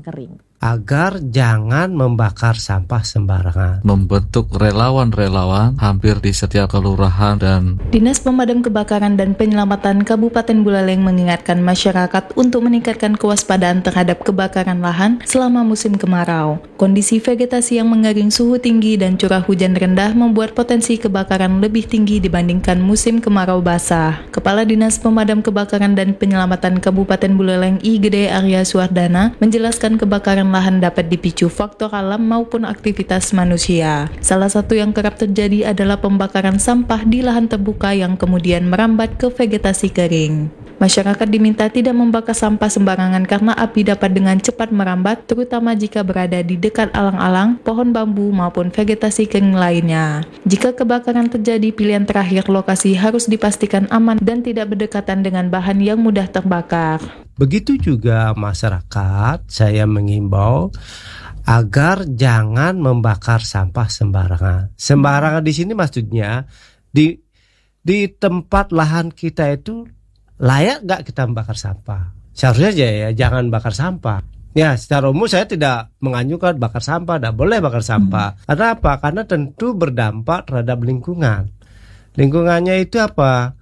kering. Agar jangan membakar sampah sembarangan. Membentuk relawan-relawan hampir di setiap kelurahan dan Dinas Pemadam Kebakaran dan Penyelamatan Kabupaten Buleleng mengingatkan masyarakat untuk meningkatkan kewaspadaan terhadap kebakaran lahan selama musim kemarau. Kondisi vegetasi yang mengering, suhu tinggi, dan curah hujan rendah membuat potensi kebakaran lebih tinggi dibandingkan musim kemarau basah. Kepala Dinas Pemadam Kebakaran dan Penyelamatan Kabupaten Buleleng I Gede Arya Suwardana menjelaskan kebakaran lahan dapat dipicu faktor alam maupun aktivitas manusia. Salah satu yang kerap terjadi adalah pembakaran sampah di lahan terbuka yang kemudian merambat ke vegetasi kering. Masyarakat diminta tidak membakar sampah sembarangan karena api dapat dengan cepat merambat, terutama jika berada di dekat alang-alang, pohon bambu maupun vegetasi kering lainnya. Jika kebakaran terjadi, pilihan terakhir lokasi harus dipastikan aman dan tidak berdekatan dengan bahan yang mudah terbakar. Begitu juga masyarakat, saya mengimbau agar jangan membakar sampah sembarangan. Sembarangan di sini maksudnya di tempat lahan kita itu layak nggak kita membakar sampah? Seharusnya aja ya jangan bakar sampah. Ya, secara umum saya tidak menganjurkan bakar sampah, tidak boleh bakar sampah. Karena apa? Karena tentu berdampak terhadap lingkungan. Lingkungannya itu apa?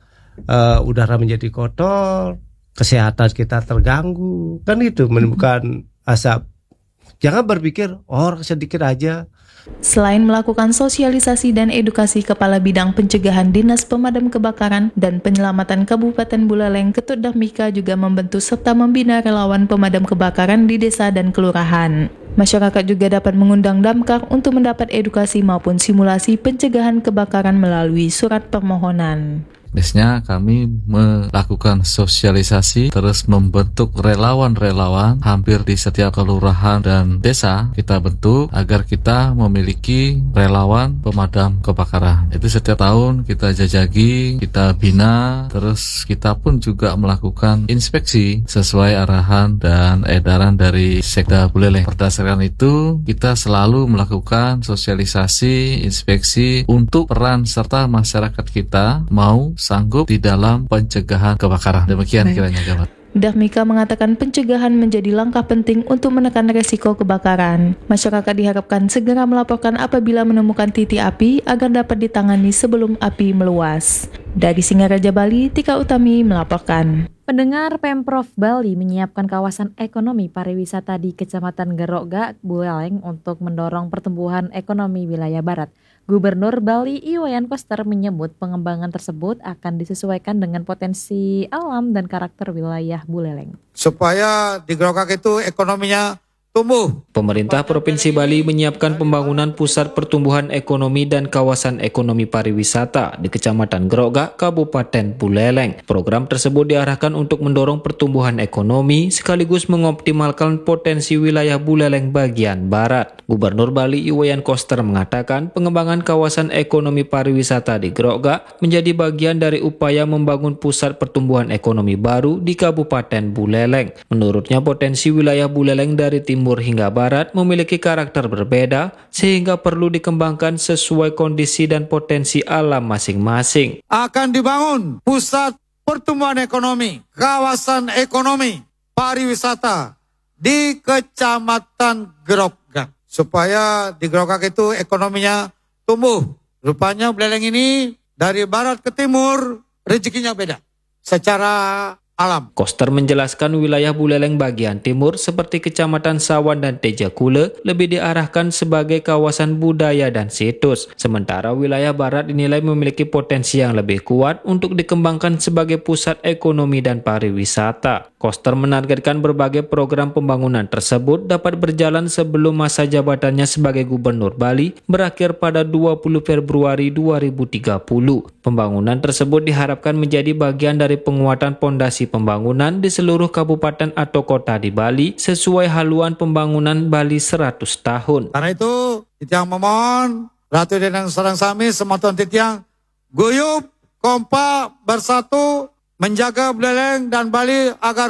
Udara menjadi kotor, kesehatan kita terganggu, kan itu menimbulkan asap. Jangan berpikir sedikit aja. Selain melakukan sosialisasi dan edukasi, Kepala Bidang Pencegahan Dinas Pemadam Kebakaran dan Penyelamatan Kabupaten Buleleng, Ketut Dahmika, juga membentuk serta membina relawan pemadam kebakaran di desa dan kelurahan. Masyarakat juga dapat mengundang Damkar untuk mendapat edukasi maupun simulasi pencegahan kebakaran melalui surat permohonan. Biasanya kami melakukan sosialisasi, terus membentuk relawan-relawan hampir di setiap kelurahan dan desa kita bentuk agar kita memiliki relawan pemadam kebakaran. Itu setiap tahun kita jajaki, kita bina, terus kita pun juga melakukan inspeksi sesuai arahan dan edaran dari Sekda Buleleng. Berdasarkan itu, kita selalu melakukan sosialisasi, inspeksi untuk peran serta masyarakat kita mau sanggup di dalam pencegahan kebakaran. Demikian kiranya Jabat. Dahmika mengatakan pencegahan menjadi langkah penting untuk menekan resiko kebakaran. Masyarakat diharapkan segera melaporkan apabila menemukan titik api agar dapat ditangani sebelum api meluas. Dari Singaraja Bali, Tika Utami melaporkan. Pendengar, Pemprov Bali menyiapkan kawasan ekonomi pariwisata di Kecamatan Gerokga, Buleleng untuk mendorong pertumbuhan ekonomi wilayah barat. Gubernur Bali Iwayan Koster menyebut pengembangan tersebut akan disesuaikan dengan potensi alam dan karakter wilayah Buleleng. Supaya di Gerokga itu ekonominya tumbuh. Pemerintah Provinsi Bali menyiapkan pembangunan pusat pertumbuhan ekonomi dan kawasan ekonomi pariwisata di Kecamatan Gerokga, Kabupaten Buleleng. Program tersebut diarahkan untuk mendorong pertumbuhan ekonomi sekaligus mengoptimalkan potensi wilayah Buleleng bagian barat. Gubernur Bali Iwayan Koster mengatakan pengembangan kawasan ekonomi pariwisata di Gerokga menjadi bagian dari upaya membangun pusat pertumbuhan ekonomi baru di Kabupaten Buleleng. Menurutnya potensi wilayah Buleleng dari timur hingga barat memiliki karakter berbeda sehingga perlu dikembangkan sesuai kondisi dan potensi alam masing-masing. Akan dibangun pusat pertumbuhan ekonomi, kawasan ekonomi pariwisata di Kecamatan Gerokga. Supaya di Gerokga itu ekonominya tumbuh. Rupanya Buleleng ini dari barat ke timur rezekinya beda secara alam. Koster menjelaskan wilayah Buleleng bagian timur seperti Kecamatan Sawan dan Tejakule lebih diarahkan sebagai kawasan budaya dan situs. Sementara wilayah barat dinilai memiliki potensi yang lebih kuat untuk dikembangkan sebagai pusat ekonomi dan pariwisata. Koster menargetkan berbagai program pembangunan tersebut dapat berjalan sebelum masa jabatannya sebagai Gubernur Bali berakhir pada 20 Februari 2030. Pembangunan tersebut diharapkan menjadi bagian dari penguatan pondasi pembangunan di seluruh kabupaten atau kota di Bali sesuai haluan pembangunan Bali 100 tahun. Karena itu, Titiang memohon, Ratu Denang Sarang Sami, Semoton Titiang, guyup, kompak, bersatu, menjaga Buleleng dan Bali agar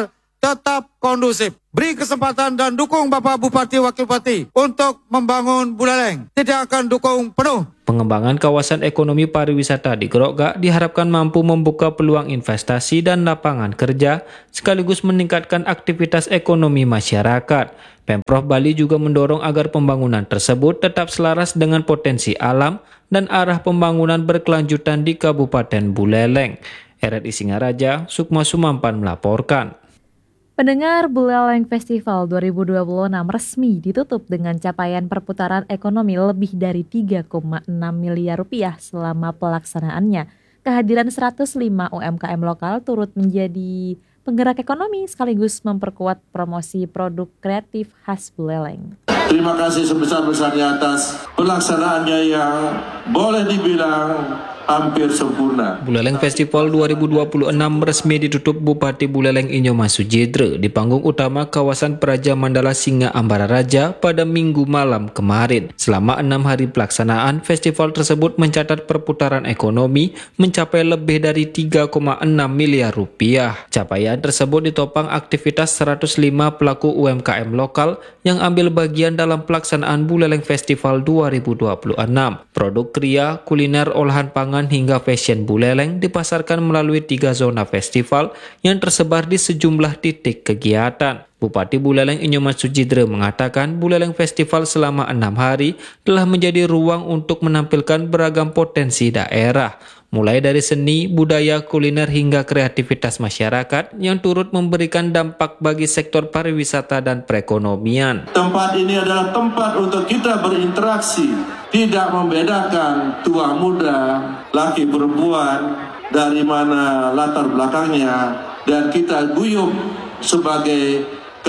tetap kondusif. Beri kesempatan dan dukung Bapak Bupati Wakil Bupati untuk membangun Buleleng. Tidak akan dukung penuh. Pengembangan kawasan ekonomi pariwisata di Grogak diharapkan mampu membuka peluang investasi dan lapangan kerja, sekaligus meningkatkan aktivitas ekonomi masyarakat. Pemprov Bali juga mendorong agar pembangunan tersebut tetap selaras dengan potensi alam dan arah pembangunan berkelanjutan di Kabupaten Buleleng. RRI Singaraja, Sukma Sumampan melaporkan. Pendengar, Buleleng Festival 2026 resmi ditutup dengan capaian perputaran ekonomi lebih dari 3,6 miliar rupiah selama pelaksanaannya. Kehadiran 105 UMKM lokal turut menjadi penggerak ekonomi sekaligus memperkuat promosi produk kreatif khas Buleleng. Terima kasih sebesar-besarnya atas pelaksanaannya yang boleh dibilang hampir sempurna. Buleleng Festival 2026 resmi ditutup Bupati Buleleng Inyoman Sujidre di panggung utama kawasan Praja Mandala Singa Ambara Raja pada Minggu malam kemarin. Selama 6 hari pelaksanaan, festival tersebut mencatat perputaran ekonomi mencapai lebih dari 3,6 miliar rupiah. Capaian tersebut ditopang aktivitas 105 pelaku UMKM lokal yang ambil bagian dalam pelaksanaan Buleleng Festival 2026. Produk kria, kuliner, olahan pangan hingga fashion Buleleng dipasarkan melalui 3 zona festival yang tersebar di sejumlah titik kegiatan. Bupati Buleleng Inyoman Sujidre mengatakan Buleleng Festival selama 6 hari telah menjadi ruang untuk menampilkan beragam potensi daerah, mulai dari seni, budaya, kuliner hingga kreativitas masyarakat yang turut memberikan dampak bagi sektor pariwisata dan perekonomian. Tempat ini adalah tempat untuk kita berinteraksi, tidak membedakan tua muda, laki perempuan, dari mana latar belakangnya, dan kita guyup sebagai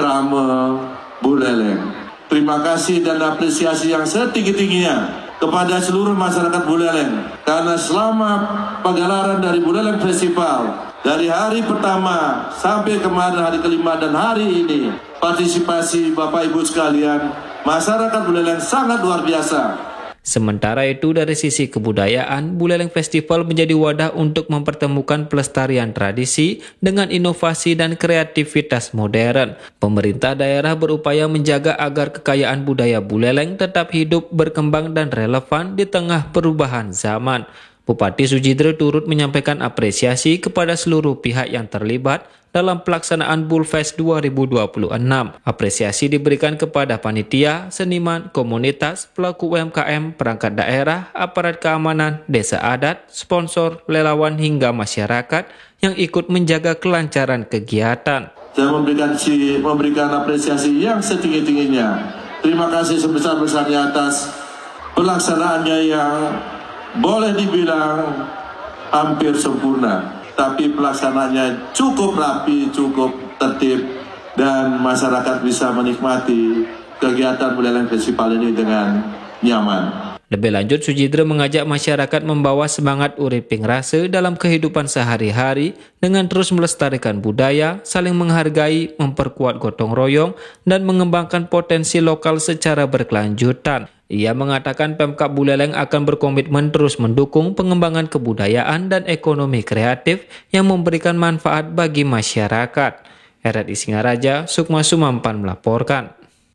Krama Buleleng. Terima kasih dan apresiasi yang setinggi-tingginya kepada seluruh masyarakat Buleleng, karena selama pagelaran dari Buleleng Festival dari hari pertama sampai kemarin hari kelima dan hari ini, partisipasi Bapak Ibu sekalian, masyarakat Buleleng sangat luar biasa. Sementara itu dari sisi kebudayaan, Buleleng Festival menjadi wadah untuk mempertemukan pelestarian tradisi dengan inovasi dan kreativitas modern. Pemerintah daerah berupaya menjaga agar kekayaan budaya Buleleng tetap hidup, berkembang dan relevan di tengah perubahan zaman. Bupati Sujidre turut menyampaikan apresiasi kepada seluruh pihak yang terlibat dalam pelaksanaan Bulfest 2026. Apresiasi diberikan kepada panitia, seniman, komunitas, pelaku UMKM, perangkat daerah, aparat keamanan, desa adat, sponsor, relawan hingga masyarakat yang ikut menjaga kelancaran kegiatan. Saya memberikan apresiasi yang setinggi-tingginya. Terima kasih sebesar-besarnya atas pelaksanaannya yang boleh dibilang hampir sempurna, tapi pelaksanaannya cukup rapi, cukup tertib, dan masyarakat bisa menikmati kegiatan Buleleng Festival ini dengan nyaman. Lebih lanjut, Sujidre mengajak masyarakat membawa semangat uriping rase dalam kehidupan sehari-hari dengan terus melestarikan budaya, saling menghargai, memperkuat gotong royong, dan mengembangkan potensi lokal secara berkelanjutan. Ia mengatakan Pemkab Buleleng akan berkomitmen terus mendukung pengembangan kebudayaan dan ekonomi kreatif yang memberikan manfaat bagi masyarakat. RRI Singaraja, Sukma Sumampan melaporkan.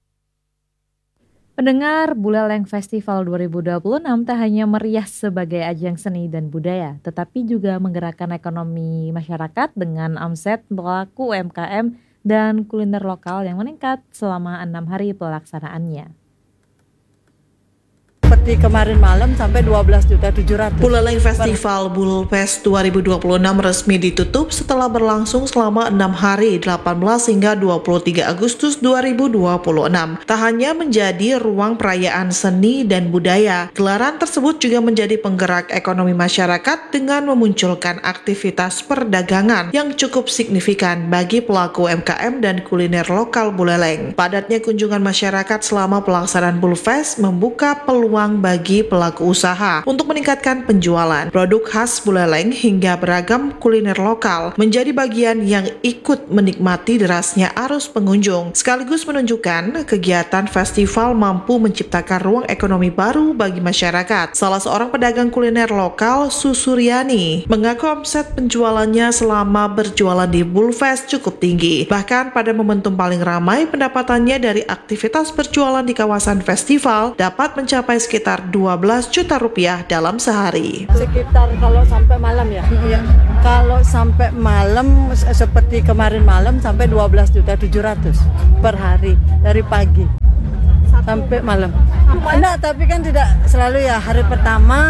Pendengar, Buleleng Festival 2026 tak hanya meriah sebagai ajang seni dan budaya, tetapi juga menggerakkan ekonomi masyarakat dengan omset pelaku UMKM dan kuliner lokal yang meningkat selama 6 hari pelaksanaannya. Seperti kemarin malam sampai 12.700.000. Buleleng Festival Bulfest 2026 resmi ditutup setelah berlangsung selama 6 hari 18 hingga 23 Agustus 2026. Tak hanya menjadi ruang perayaan seni dan budaya, gelaran tersebut juga menjadi penggerak ekonomi masyarakat dengan memunculkan aktivitas perdagangan yang cukup signifikan bagi pelaku UMKM dan kuliner lokal Buleleng. Padatnya kunjungan masyarakat selama pelaksanaan Bulfest membuka peluang peluang bagi pelaku usaha untuk meningkatkan penjualan. Produk khas Buleleng hingga beragam kuliner lokal menjadi bagian yang ikut menikmati derasnya arus pengunjung, sekaligus menunjukkan kegiatan festival mampu menciptakan ruang ekonomi baru bagi masyarakat. Salah seorang pedagang kuliner lokal, Susuryani, mengaku omset penjualannya selama berjualan di Bulfest cukup tinggi. Bahkan pada momentum paling ramai, pendapatannya dari aktivitas berjualan di kawasan festival dapat mencapai sekitar 12 juta rupiah dalam sehari. Sekitar kalau sampai malam ya. Kalau sampai malam seperti kemarin malam sampai 12.700.000 per hari dari pagi sampai malam. Enggak, tapi kan tidak selalu ya. Hari pertama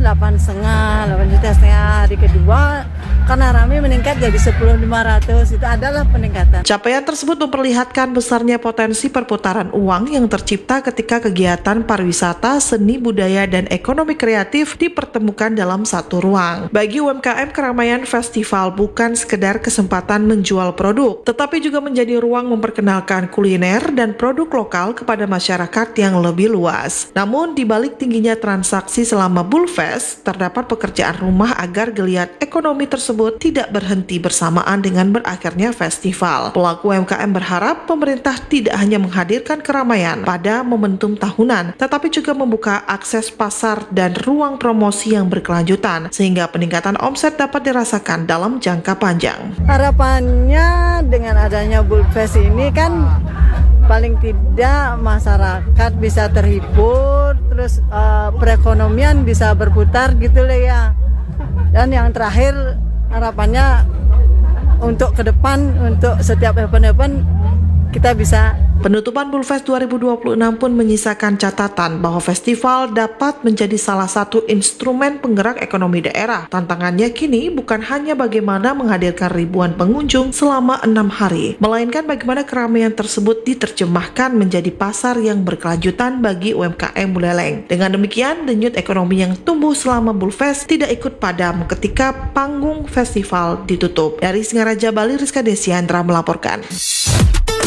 8,5 juta, hari kedua karena ramai meningkat jadi 10.500, itu adalah peningkatan. Capaian tersebut memperlihatkan besarnya potensi perputaran uang yang tercipta ketika kegiatan pariwisata, seni budaya, dan ekonomi kreatif dipertemukan dalam satu ruang. Bagi UMKM, keramaian festival bukan sekedar kesempatan menjual produk, tetapi juga menjadi ruang memperkenalkan kuliner dan produk lokal kepada masyarakat yang lebih luas. Namun, di balik tingginya transaksi selama Bulfest, terdapat pekerjaan rumah agar geliat ekonomi tersebut tidak berhenti bersamaan dengan berakhirnya festival. Pelaku UMKM berharap pemerintah tidak hanya menghadirkan keramaian pada momentum tahunan, tetapi juga membuka akses pasar dan ruang promosi yang berkelanjutan, sehingga peningkatan omset dapat dirasakan dalam jangka panjang. Harapannya dengan adanya Bulfest ini kan paling tidak masyarakat bisa terhibur, terus perekonomian bisa berputar gitu lah ya. Dan yang terakhir harapannya untuk ke depan, untuk setiap event-event kita bisa. Penutupan Bulfest 2026 pun menyisakan catatan bahwa festival dapat menjadi salah satu instrumen penggerak ekonomi daerah. Tantangannya kini bukan hanya bagaimana menghadirkan ribuan pengunjung selama 6 hari, melainkan bagaimana keramaian tersebut diterjemahkan menjadi pasar yang berkelanjutan bagi UMKM Buleleng. Dengan demikian, denyut ekonomi yang tumbuh selama Bulfest tidak ikut padam ketika panggung festival ditutup. Dari Singaraja, Bali, Rizka Desiandra melaporkan.